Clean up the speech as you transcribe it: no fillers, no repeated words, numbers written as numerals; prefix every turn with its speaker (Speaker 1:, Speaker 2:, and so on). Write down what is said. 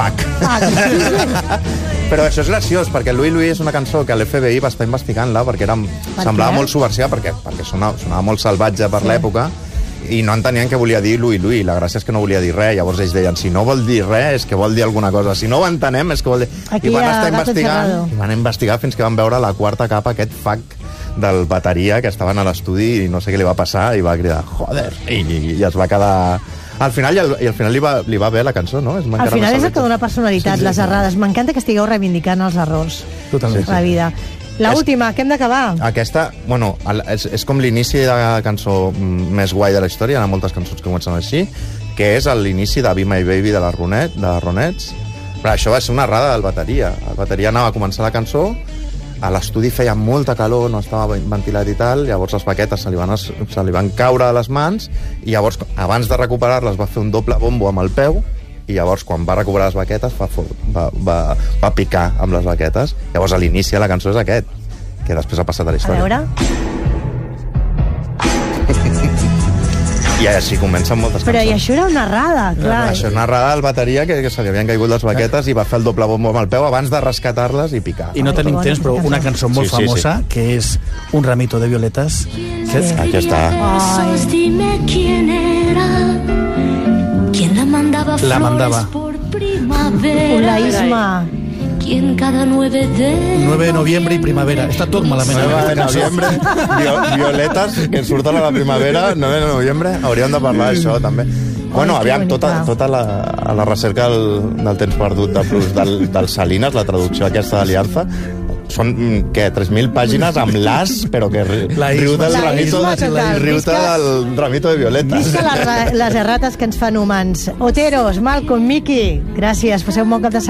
Speaker 1: Però això és graciós, perquè Louie Louie és una cançó que l'FBI va estar investigant-la perquè semblava molt subversiva, perquè sonava molt salvatge per l'època, i no entenien què volia dir Louie Louie. La gràcia és que no volia dir res. Llavors ells deien, si no vol dir res, és que vol dir alguna cosa. Si no ho entenem, és que vol dir... I van estar investigant, van investigar fins que van veure la quarta capa, aquest fac del bateria, que estaven a l'estudi i no sé què li va passar, i va cridar, joder, i es va quedar... Al final li va bé la cançó, no?
Speaker 2: Al final és el que dona personalitat, les errades. M'encanta que estigueu reivindicant els errors.
Speaker 3: Totalment.
Speaker 2: La vida. L'última, que hem d'acabar.
Speaker 1: Aquesta, bueno, és com l'inici de la cançó més guai de la història, hi ha moltes cançons que comencen així, que és l'inici de Be My Baby de les Ronettes. Però això va ser una errada del bateria. El bateria anava a començar la cançó, a l'estudi feia molta calor, no estava ventilat i tal, llavors les baquetes se li van caure a les mans, i llavors, abans de recuperar-les, va fer un doble bombo amb el peu, i llavors, quan va recuperar les baquetes, va picar amb les baquetes. Llavors, a l'inici de la cançó és aquest, que després ha passat a la història.
Speaker 2: A veure...
Speaker 1: I així comencen moltes cançons.
Speaker 2: Però i això era una errada, clar.
Speaker 1: Això era una errada al bateria, que se li havien caigut les baquetes i va fer el doble bombo amb el peu abans de rescatar-les i picar.
Speaker 3: I no tenim temps, però una cançó molt famosa, que és Un ramito de violetas.
Speaker 1: Aquí està.
Speaker 4: Dime quién era, quién la mandaba
Speaker 3: flores
Speaker 4: por primavera.
Speaker 2: Una isma.
Speaker 4: Quien cada 9
Speaker 3: de noviembre i primavera. Està tot malament.
Speaker 1: 9 de noviembre, violetes, que surten a la primavera, 9 de noviembre. Hauríem de parlar d'això, també. Bueno, aviam, tota la recerca del temps perdut de Plus del Salinas, la traducció aquesta de l'Alianza, són, què, 3.000 pàgines amb l'as, però que riu del ramito de violetes.
Speaker 2: Visca les errates que ens fan humans. Oteros, Malcolm, Miki, gràcies, passeu un bon cap de setmana.